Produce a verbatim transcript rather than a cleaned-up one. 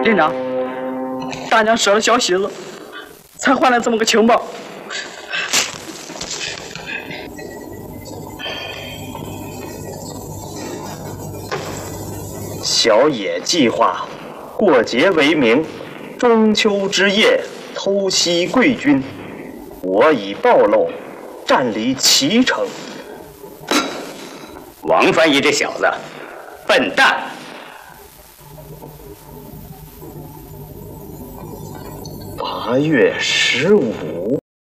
连长，大娘失了小喜子，才换来这么个情报。 小野计划过节为名，中秋之夜偷袭贵军，我已暴露，占领齐城。 王翻译这小子，笨蛋！ 八月十五。